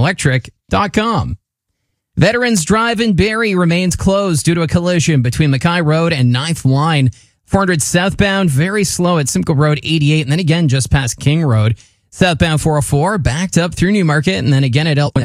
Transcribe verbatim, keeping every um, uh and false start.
electric dot com. Veterans Drive in Barrie remains closed due to a collision between Mackay Road and ninth Line. four hundred southbound, very slow at Simcoe Road eighty-eight, and then again just past King Road. Southbound four oh four, backed up through Newmarket, and then again at Elton